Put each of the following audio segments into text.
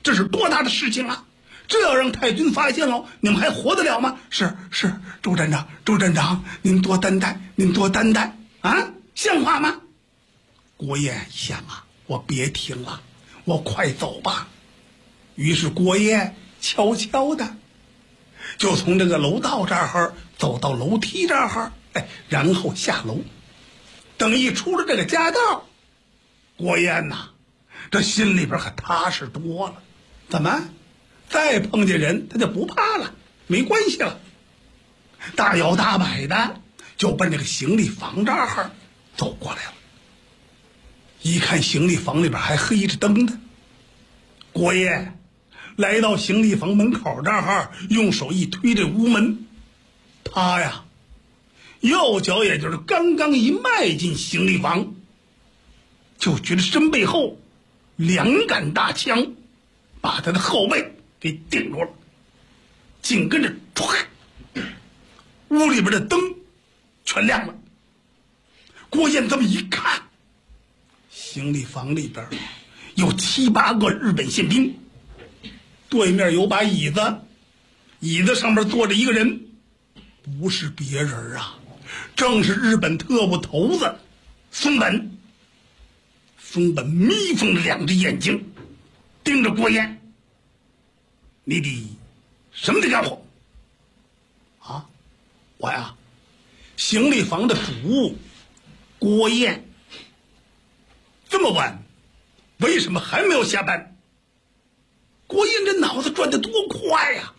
这是多大的事情啊！这要让太君发现了，你们还活得了吗？是，周站长，您多担待，啊，像话吗？郭燕一想啊，我别听了，我快走吧。于是郭燕悄悄的就从这个楼道这儿走到楼梯这儿，然后下楼。等一出了这个夹道，郭燕呐，这心里边可踏实多了。怎么？再碰见人他就不怕了，没关系了。大摇大摆的就奔这个行李房这儿走过来了。一看行李房里边还黑着灯呢，郭燕来到行李房门口这儿，用手一推这屋门，他呀右脚也就是刚刚一迈进行李房，就觉得身背后两杆大枪把他的后背给顶住了，紧跟着唰，屋里边的灯全亮了。郭燕这么一看，行李房里边有7、8个日本宪兵，对面有把椅子，椅子上面坐着一个人，不是别人啊，正是日本特务头子松本。松本眯缝着2只眼睛盯着郭燕，你的什么的家伙啊？我呀，行李房的主物郭燕，这么晚为什么还没有下班？郭燕这脑子转得多快呀！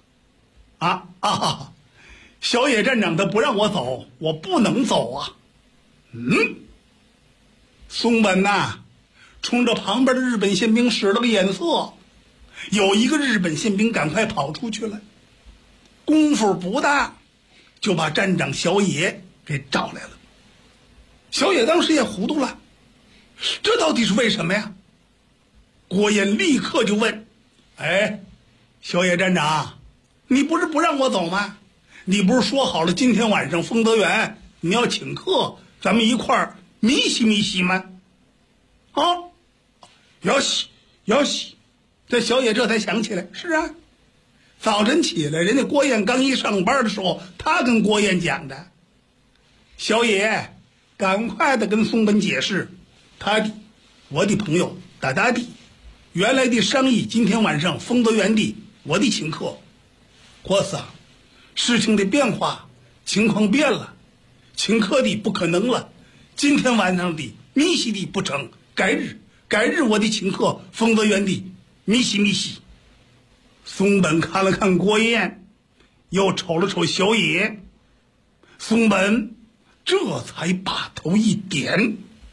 小野站长他不让我走，我不能走啊。松本呐，冲着旁边的日本宪兵使了个眼色，有一个日本宪兵赶快跑出去了，功夫不大就把站长小野给找来了。小野当时也糊涂了，这到底是为什么呀？郭燕立刻就问：小野站长，你不是不让我走吗？你不是说好了今天晚上丰德园你要请客，咱们一块儿咪西吗？要洗。这小野这才想起来，是啊，早晨起来人家郭燕刚一上班的时候，他跟郭燕讲的。小野赶快的跟松本解释，我的朋友大的原来的商议今天晚上丰德园的我的请客。郭桑，事情的变化，情况变了，请客的不可能了，今天晚上的咪西的不成，改日我的请客丰德园的咪西。松本看了看郭燕，又瞅了瞅小野，松本这才把头一点，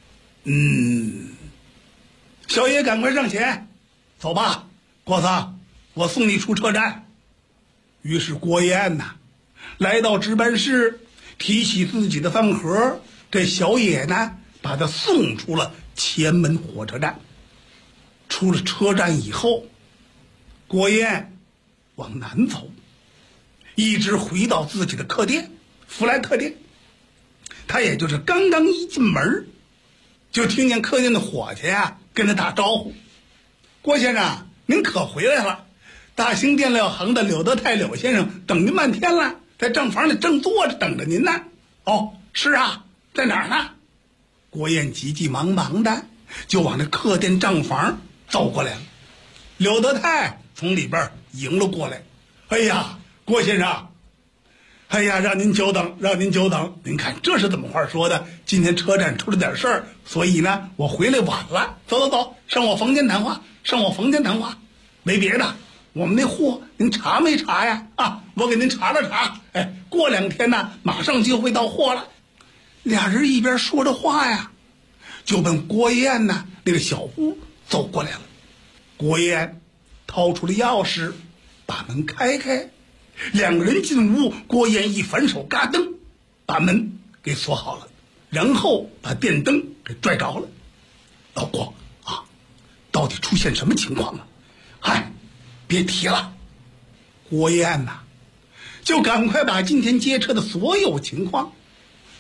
小野赶快上前，走吧，郭桑，我送你出车站。于是郭燕呐，来到值班室，提起自己的饭盒，这小野呢把他送出了前门火车站。出了车站以后，郭燕往南走，一直回到自己的客店福来客店。他也就是刚刚一进门，就听见客店的伙计啊跟他打招呼：郭先生，您可回来了，大兴电料行的柳德泰柳先生等您半天了，在账房里正坐着等着您呢。是啊，在哪儿呢？郭燕急急忙忙的就往这客店账房走过来了。柳德泰从里边迎了过来：郭先生，让您久等。您看这是怎么话说的？今天车站出了点事儿，所以呢我回来晚了。走，上我房间谈话。没别的，我们那货您查没查呀？我给您查了查，过2天呢马上就会到货了。俩人一边说着话呀，就奔郭燕呢那个小屋走过来了。郭燕掏出了钥匙，把门开开，两个人进屋，郭燕一反手，嘎噔把门给锁好了，然后把电灯给拽着了。老郭啊，到底出现什么情况啊？别提了。郭燕呐，就赶快把今天接车的所有情况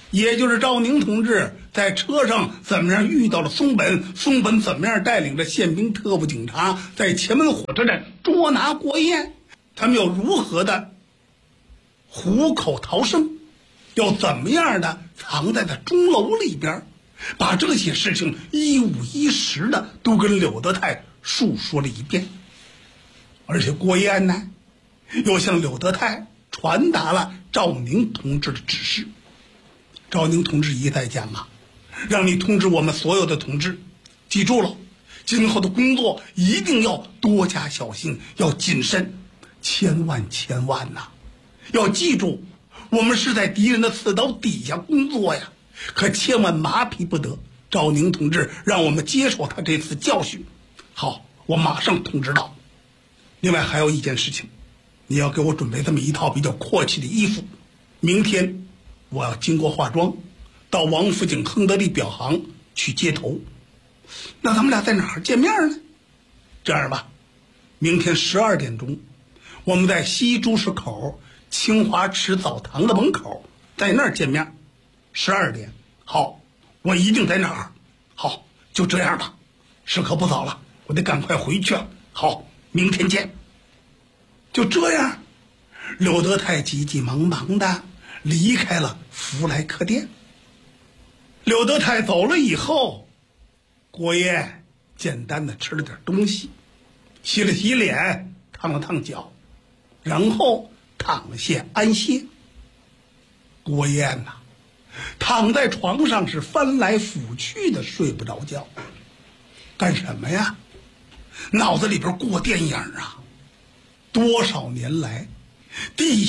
也就是赵宁同志在车上怎么样遇到了松本，松本怎么样带领着宪兵特务警察在前门火车站捉拿郭燕，他们又如何的虎口逃生，又怎么样的藏在他钟楼里边，把这些事情一五一十的都跟柳德泰述说了一遍。而且郭燕呢又向柳德泰传达了赵宁同志的指示。赵宁同志一再讲啊，让你通知我们所有的同志，记住了，今后的工作一定要多加小心，要谨慎，千万呐，要记住，我们是在敌人的刺刀底下工作呀，可千万马匹不得。赵宁同志让我们接受他这次教训。好，我马上通知到。另外还有一件事情，你要给我准备这么一套比较阔气的衣服，明天我要经过化妆，到王府井亨德利表行去接头。那咱们俩在哪儿见面呢？这样吧，明天12点钟，我们在西朱市口清华池澡堂的门口，在那儿见面。12点，好，我一定在那儿。好，就这样吧，时刻不早了，我得赶快回去了。好，明天见。就这样，柳德泰急急忙忙的离开了福来客店。柳德泰走了以后，郭燕简单的吃了点东西，洗了洗脸，烫了烫脚，然后躺下安歇。郭燕呐，躺在床上是翻来覆去的睡不着觉。干什么呀？脑子里边过电影啊！多少年来，地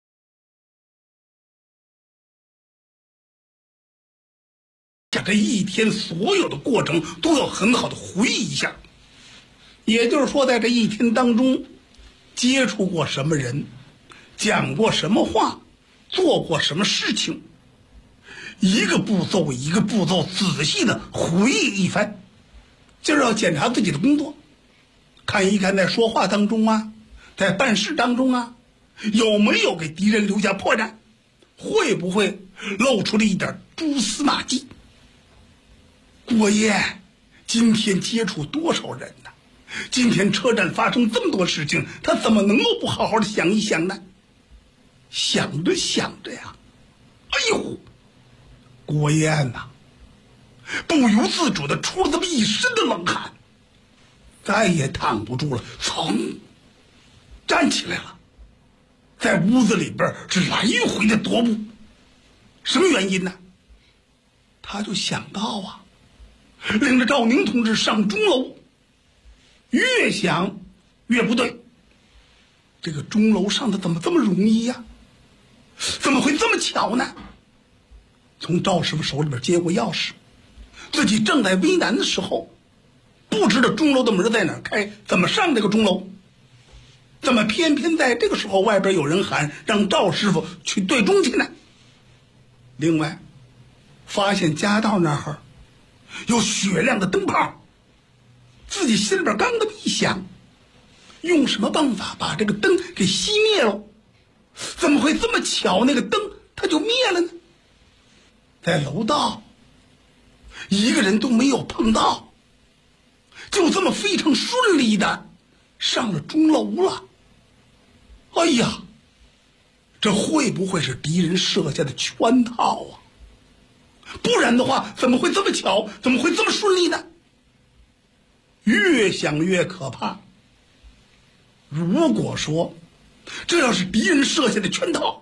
下这一天所有的过程都要很好的回忆一下。也就是说，在这一天当中，接触过什么人，讲过什么话，做过什么事情，一个步骤一个步骤仔细的回忆一番。今儿要检查自己的工作，看一看在说话当中啊，在办事当中啊，有没有给敌人留下破绽，会不会露出了一点蛛丝马迹。郭燕今天接触多少人呢？今天车站发生这么多事情，他怎么能够不好好的想一想呢？想着想着呀，哎呦，郭燕呐，不由自主的出了这么一身的冷汗，再也躺不住了，噌站起来了，在屋子里边是来回的踱步。什么原因呢？他就想到啊，领着赵宁同志上钟楼，越想越不对，这个钟楼上的怎么这么容易呀？怎么会这么巧呢？从赵师傅手里边接过钥匙，自己正在为难的时候，不知道钟楼的门在哪儿开，怎么上这个钟楼，怎么偏偏在这个时候外边有人喊让赵师傅去对钟去呢？另外发现夹道那儿有雪亮的灯泡，自己心里边刚这么一想，用什么办法把这个灯给熄灭了？怎么会这么巧，那个灯它就灭了呢？在楼道一个人都没有碰到，就这么非常顺利的上了钟楼了。哎呀，这会不会是敌人设下的圈套啊？不然的话怎么会这么巧，怎么会这么顺利呢？越想越可怕。如果说这要是敌人设下的圈套，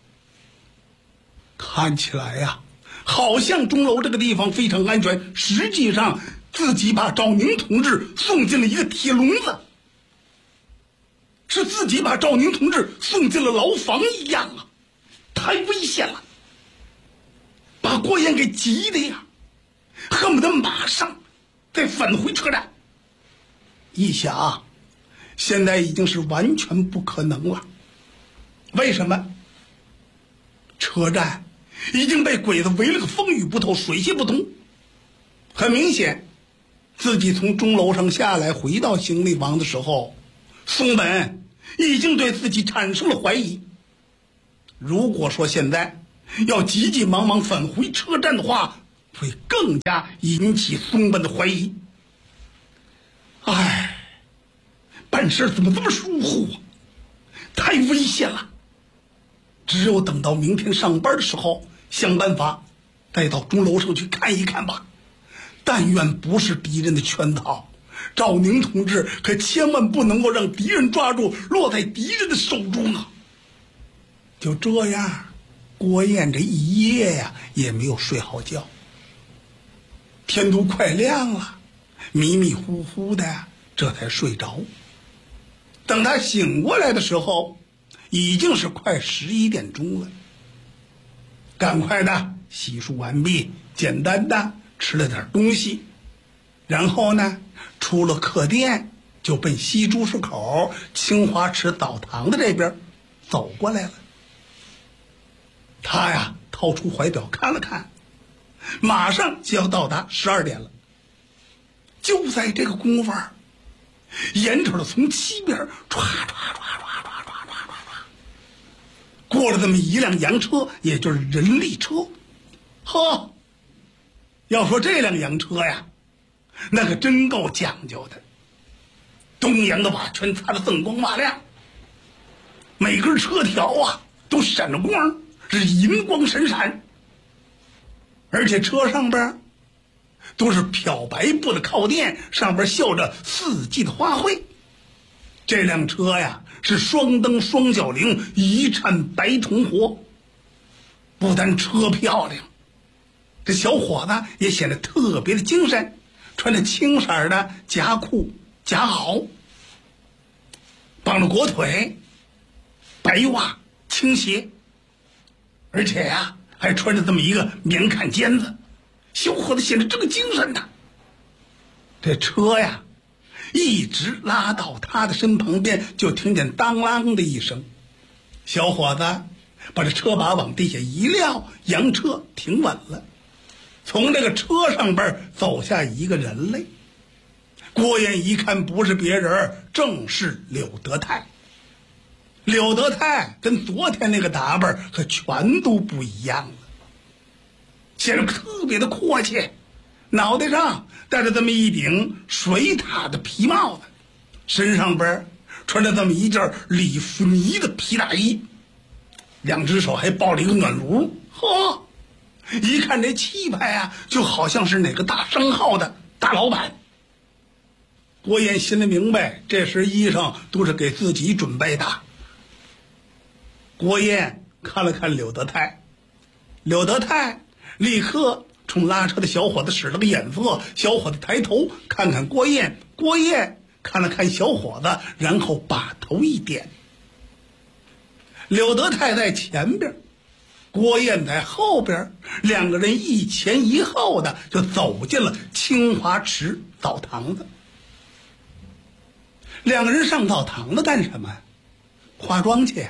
看起来呀，好像钟楼这个地方非常安全，实际上自己把赵宁同志送进了一个铁笼子，是自己把赵宁同志送进了牢房一样啊，太危险了，把郭燕给急的呀，恨不得马上再返回车站。一想，现在已经是完全不可能了。为什么？车站已经被鬼子围了个风雨不透，水泄不通。很明显，自己从钟楼上下来回到行李房的时候，松本已经对自己产生了怀疑。如果说现在要急急忙忙返回车站的话，会更加引起松本的怀疑。哎，办事怎么这么疏忽啊？太危险了！只有等到明天上班的时候，想办法带到钟楼上去看一看吧。但愿不是敌人的圈套，赵宁同志可千万不能够让敌人抓住，落在敌人的手中啊！就这样，郭燕这一夜呀也没有睡好觉。天都快亮了，迷迷糊糊的这才睡着。等他醒过来的时候，已经是快11点钟了。赶快的洗漱完毕，简单的吃了点东西，然后呢出了客店，就奔西朱市口清华池澡堂的这边走过来了。他呀掏出怀表看了看，马上就要到达12点了。就在这个功夫，眼瞅着从西边唰唰唰唰唰唰唰唰过了这么一辆洋车，也就是人力车。呵，要说这辆洋车呀，那可真够讲究的，东洋的瓦圈擦得锃光瓦亮，每根车条啊都闪着光，是银光闪闪。而且车上边都是漂白布的靠垫，上边绣着4季的花卉。这辆车呀是双灯双角铃，一颤白铜活。不但车漂亮，这小伙子也显得特别的精神，穿着青色的夹裤夹袄，绑着裹腿，白袜青鞋，而且呀还穿着这么一个棉坎肩子，小伙子显得这么精神呐。这车呀一直拉到他的身旁边，就听见当啷的一声，小伙子把这车把往地下一撂，洋车停稳了。从这个车上边走下一个人来，郭燕一看不是别人，正是柳德泰。柳德泰跟昨天那个打扮可全都不一样了，显得特别的阔气，脑袋上戴着这么一顶水獭的皮帽子，身上边穿着这么一件里弗尼的皮大衣，两只手还抱了一个暖炉。呵，一看这气派啊，就好像是哪个大商号的大老板。郭燕心里明白，这身衣裳都是给自己准备的。郭燕看了看柳德泰，柳德泰立刻冲拉车的小伙子使了个眼色，小伙子抬头看看郭燕，郭燕看了看小伙子，然后把头一点。柳德泰在前边，郭燕在后边，两个人一前一后的就走进了清华池澡堂子。两个人上澡堂子干什么？化妆去呀！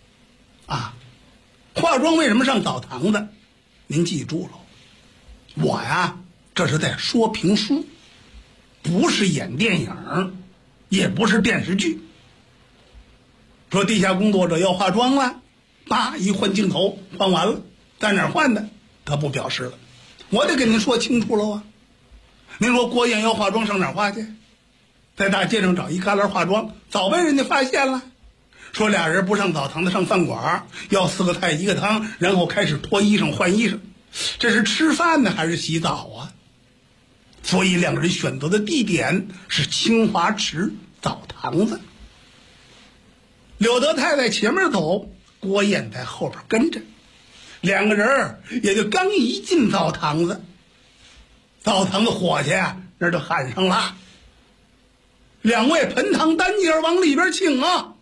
化妆为什么上澡堂子？您记住了，我呀这是在说评书，不是演电影，也不是电视剧。说地下工作者要化妆了，叭一换镜头，换完了，在哪儿换的他不表示了，我得给您说清楚了啊。您说郭燕要化妆上哪儿化去？在大街上找一旮旯化妆，早被人家发现了。说俩人不上澡堂子上饭馆，要4个菜1个汤，然后开始脱衣裳换衣裳，这是吃饭呢还是洗澡啊？所以两个人选择的地点是清华池澡堂子。柳德泰在前面走，郭燕在后边跟着，两个人也就刚一进澡堂子，澡堂子伙计啊那就喊上了：“两位盆汤单节往里边请啊！”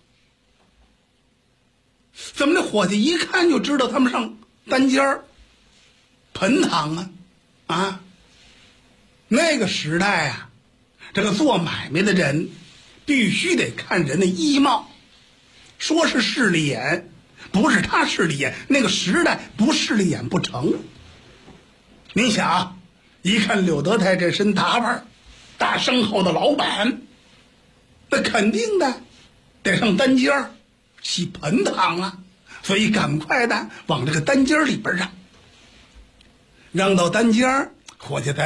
怎么这伙计一看就知道他们上单间儿盆汤啊？那个时代啊，这个做买卖的人必须得看人的衣帽，说是势利眼，不是他势利眼，那个时代不势利眼不成。您想，一看柳德泰这身打扮，大商号的老板，那肯定的得上单间儿洗盆汤啊， 所以赶快的往这个单间里边让到单间，伙计